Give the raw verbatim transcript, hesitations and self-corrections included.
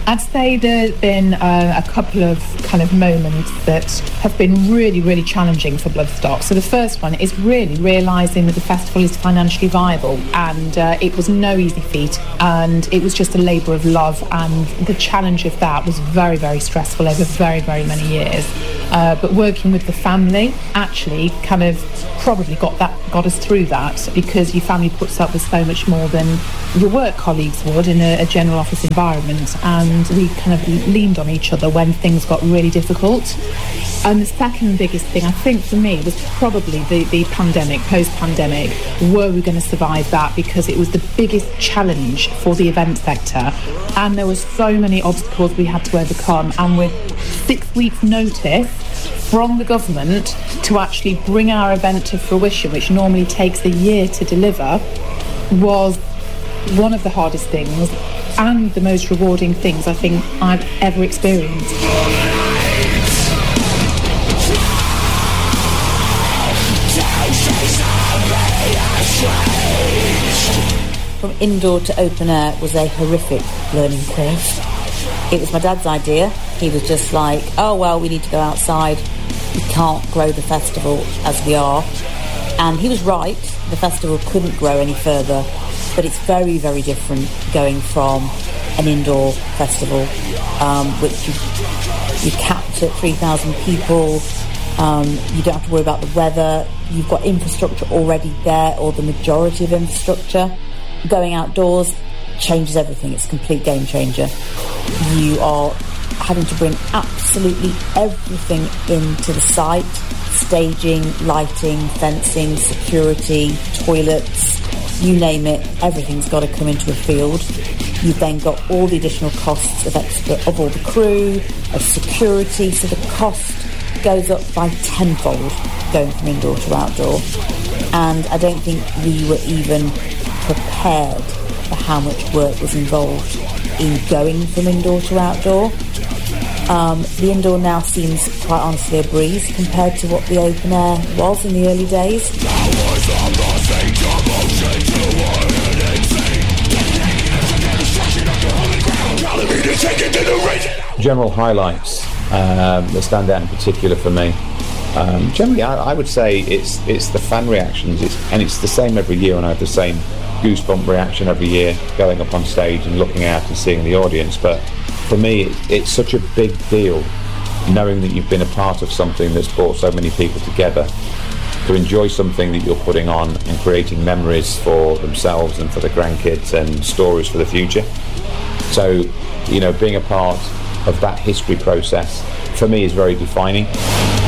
I'd say there's been uh, a couple of kind of moments that have been really, really challenging for Bloodstock. So the first one is really realising that the festival is financially viable, and uh, it was no easy feat, and it was just a labour of love, and the challenge of that was very, very stressful over very, very many years. Uh, but working with the family actually kind of probably got that got us through that, because your family puts up with so much more than your work colleagues would in a, a general office environment, and we kind of leaned on each other when things got really difficult. And the second biggest thing, I think, for me was probably the, the pandemic, post-pandemic. Were we going to survive that? Because it was the biggest challenge for the event sector, and there were so many obstacles we had to overcome, and with six weeks notice from the government to actually bring our event to fruition, which normally takes a year to deliver, was one of the hardest things and the most rewarding things I think I've ever experienced. From indoor to open air was a horrific learning curve. It was my dad's idea. He was just like, oh well, we need to go outside. We can't grow the festival as we are. And he was right. The festival couldn't grow any further. But it's very, very different going from an indoor festival, um, which you, you capped at three thousand people. Um, you don't have to worry about the weather. You've got infrastructure already there, or the majority of infrastructure. Going outdoors changes everything. It's a complete game changer. You are having to bring absolutely everything into the site: staging, lighting, fencing, security, toilets, you name it. Everything's got to come into a field. You've then got all the additional costs of extra, of all the crew, of security, so the cost goes up by tenfold going from indoor to outdoor. And I don't think we were even prepared for how much work was involved in going from indoor to outdoor. Um, the indoor now seems quite honestly a breeze compared to what the open air was in the early days. General highlights um, that stand out in particular for me. Um, generally, I, I would say it's it's the fan reactions, it's, and it's the same every year, and I have the same goosebump reaction every year going up on stage and looking out and seeing the audience. But for me, it, it's such a big deal knowing that you've been a part of something that's brought so many people together to enjoy something that you're putting on and creating memories for themselves and for the grandkids and stories for the future. So, you know, being a part of that history process for me is very defining.